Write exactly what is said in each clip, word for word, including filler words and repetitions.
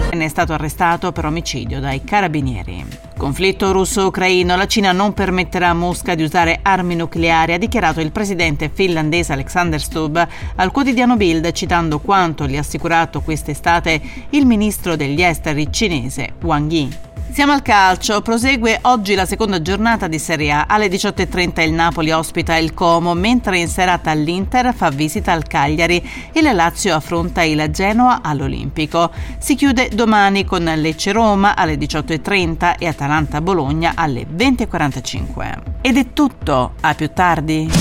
Ne è stato arrestato per omicidio dai carabinieri. Conflitto russo-ucraino, la Cina non permetterà a Mosca di usare armi nucleari, ha dichiarato il presidente finlandese Alexander Stubb al quotidiano Bild, citando quanto gli ha assicurato quest'estate il ministro degli esteri cinese Wang Yi. Siamo al calcio, prosegue oggi la seconda giornata di Serie A. Alle diciotto e trenta il Napoli ospita il Como, mentre in serata l'Inter fa visita al Cagliari e la Lazio affronta il Genoa all'Olimpico. Si chiude domani con Lecce-Roma alle diciotto e trenta e Atalanta-Bologna alle venti e quarantacinque. Ed è tutto, a più tardi.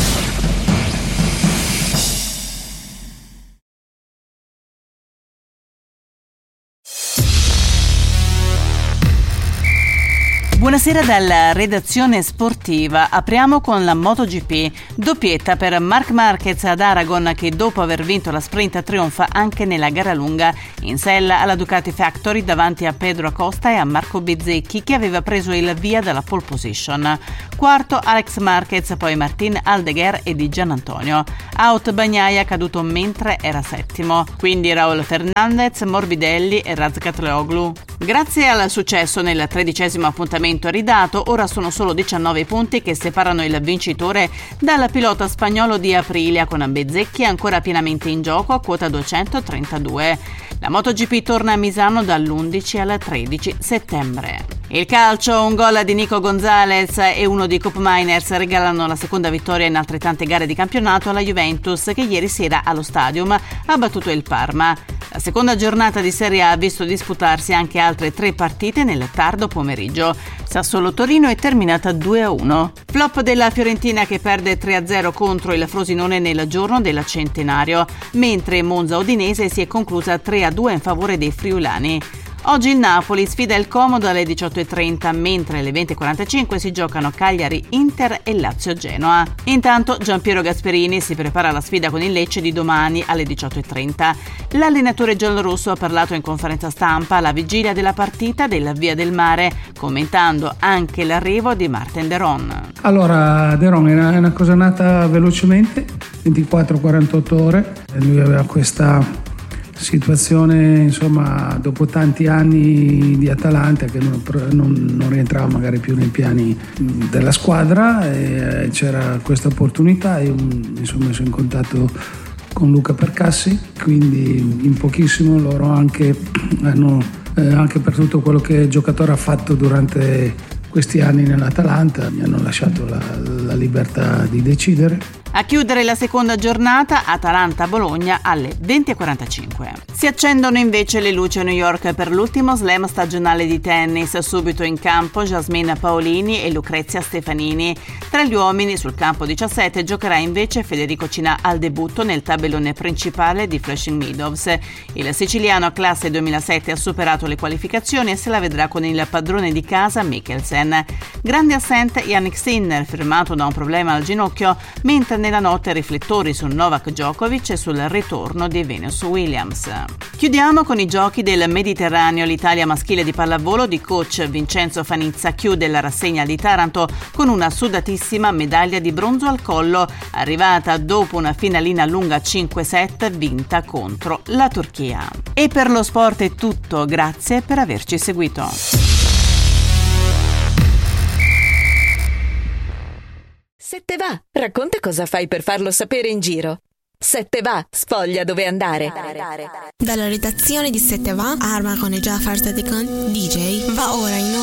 Buonasera dalla redazione sportiva. Apriamo con la MotoGP. Doppietta per Marc Marquez ad Aragon, che dopo aver vinto la sprint trionfa anche nella gara lunga in sella alla Ducati Factory davanti a Pedro Acosta e a Marco Bezzecchi, che aveva preso il via dalla pole position. Quarto Alex Marquez, poi Martin Aldeguer e Di Giannantonio. Out Bagnaia, caduto mentre era settimo. Quindi Raul Fernandez, Morbidelli e Razgatlioglu. Grazie al successo nel tredicesimo appuntamento ridato, ora sono solo diciannove punti che separano il vincitore dal pilota spagnolo di Aprilia, con Bezzecchi ancora pienamente in gioco a quota duecentotrentadue. La MotoGP torna a Misano dall'undici al tredici settembre. Il calcio, un gol di Nico Gonzalez e uno di Koop Meiners regalano la seconda vittoria in altrettante gare di campionato alla Juventus, che ieri sera allo Stadium ha battuto il Parma. La seconda giornata di Serie A ha visto disputarsi anche altre tre partite nel tardo pomeriggio. Sassuolo-Torino è terminata due a uno. Flop della Fiorentina, che perde tre a zero contro il Frosinone nel giorno del centenario, mentre Monza-Udinese si è conclusa tre a due in favore dei friulani. Oggi il Napoli sfida il Como alle diciotto e trenta, mentre alle venti e quarantacinque si giocano Cagliari, Inter e Lazio-Genoa. Intanto Giampiero Gasperini si prepara alla sfida con il Lecce di domani alle diciotto e trenta. L'allenatore giallorosso ha parlato in conferenza stampa alla vigilia della partita della Via del Mare, commentando anche l'arrivo di Marten de Roon. Allora, de Roon è una cosa nata velocemente, ventiquattro quarantotto ore, e lui aveva questa situazione, insomma, dopo tanti anni di Atalanta, che non, non, non rientrava magari più nei piani della squadra, e c'era questa opportunità e mi sono messo in contatto con Luca Percassi, quindi in pochissimo loro anche hanno eh, anche per tutto quello che il giocatore ha fatto durante questi anni nell'Atalanta, mi hanno lasciato la, la libertà di decidere. A chiudere la seconda giornata, Atalanta-Bologna alle venti e quarantacinque. Si accendono invece le luci a New York per l'ultimo slam stagionale di tennis. Subito in campo Jasmine Paolini e Lucrezia Stefanini. Tra gli uomini sul campo diciassette giocherà invece Federico Cinà al debutto nel tabellone principale di Flushing Meadows. Il siciliano a classe duemilasette ha superato le qualificazioni e se la vedrà con il padrone di casa Mikkelsen. Grande assente Jannik Sinner, fermato da un problema al ginocchio, mentre nella notte riflettori su Novak Djokovic e sul ritorno di Venus Williams. Chiudiamo con i giochi del Mediterraneo. L'Italia maschile di pallavolo di coach Vincenzo Fanizza chiude la rassegna di Taranto con una sudatissima medaglia di bronzo al collo, arrivata dopo una finalina lunga cinque set vinta contro la Turchia. E per lo sport è tutto, grazie per averci seguito. Se te va, racconta cosa fai per farlo sapere in giro. Se te va, sfoglia dove andare. Dalla redazione di Se te va, Arma con e Jafar Sadekan, D J, va ora in